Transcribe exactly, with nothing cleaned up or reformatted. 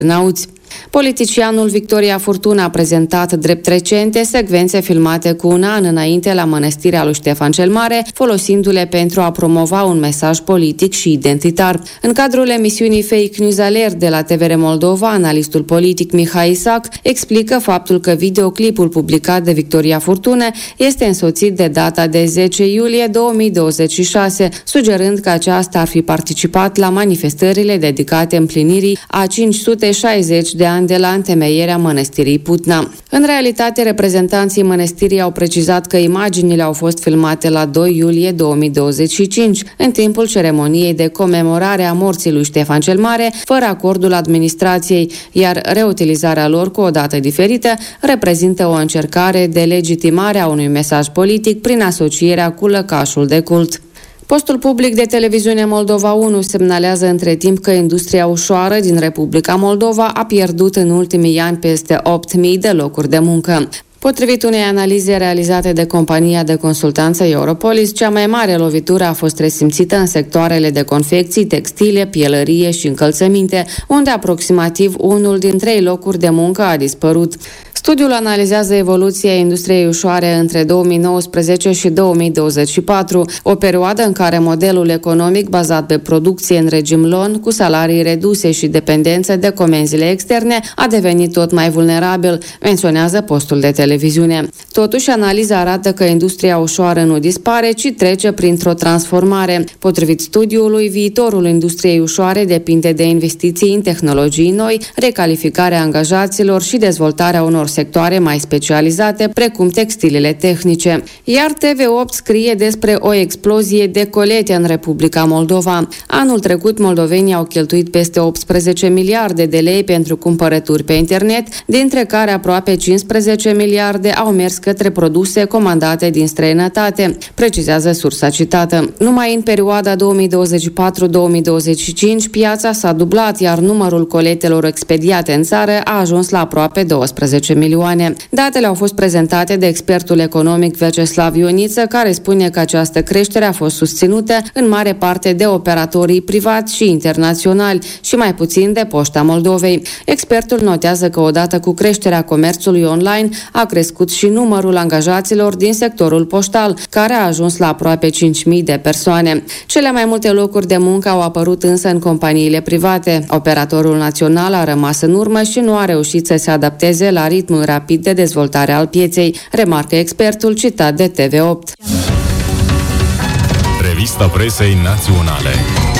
nauți. Politicianul Victoria Furtuna a prezentat drept recente secvențe filmate cu un an înainte la mănăstirea lui Ștefan cel Mare, folosindu-le pentru a promova un mesaj politic și identitar. În cadrul emisiunii Fake News Alert de la T V R Moldova, analistul politic Mihai Isac explică faptul că videoclipul publicat de Victoria Furtuna este însoțit de data de zece iulie două mii douăzeci și șase, sugerând că aceasta ar fi participat la manifestările dedicate împlinirii a cinci sute șaizeci de ani de la întemeierea mănăstirii Putna. În realitate, reprezentanții mănăstirii au precizat că imaginile au fost filmate la doi iulie două mii douăzeci și cinci, în timpul ceremoniei de comemorare a morții lui Ștefan cel Mare, fără acordul administrației, iar reutilizarea lor cu o dată diferită reprezintă o încercare de legitimare a unui mesaj politic prin asocierea cu lăcașul de cult. Postul public de televiziune Moldova unu semnalează între timp că industria ușoară din Republica Moldova a pierdut în ultimii ani peste opt mii de locuri de muncă. Potrivit unei analize realizate de compania de consultanță Europolis, cea mai mare lovitură a fost resimțită în sectoarele de confecții, textile, pielărie și încălțăminte, unde aproximativ unul din trei locuri de muncă a dispărut. Studiul analizează evoluția industriei ușoare între două mii nouăsprezece și două mii douăzeci și patru, o perioadă în care modelul economic bazat pe producție în regim lon, cu salarii reduse și dependență de comenzile externe, a devenit tot mai vulnerabil, menționează postul de televiziune. Totuși, analiza arată că industria ușoară nu dispare, ci trece printr-o transformare. Potrivit studiului, viitorul industriei ușoare depinde de investiții în tehnologii noi, recalificarea angajaților și dezvoltarea unor sectoare mai specializate, precum textilele tehnice. Iar T V opt scrie despre o explozie de colete în Republica Moldova. Anul trecut, moldovenii au cheltuit peste optsprezece miliarde de lei pentru cumpărături pe internet, dintre care aproape cincisprezece miliarde au mers către produse comandate din străinătate, precizează sursa citată. Numai în perioada două mii douăzeci și patru două mii douăzeci și cinci, piața s-a dublat, iar numărul coletelor expediate în țară a ajuns la aproape douăsprezece milioane. Datele au fost prezentate de expertul economic Vyacheslav Ioniță, care spune că această creștere a fost susținută în mare parte de operatorii privați și internaționali și mai puțin de Poșta Moldovei. Expertul notează că odată cu creșterea comerțului online a crescut și numărul angajaților din sectorul poștal, care a ajuns la aproape cinci mii de persoane. Cele mai multe locuri de muncă au apărut însă în companiile private. Operatorul național a rămas în urmă și nu a reușit să se adapteze la ritmul rapid de dezvoltare al pieței, remarcă expertul citat de T V opt. Revista Presei Naționale.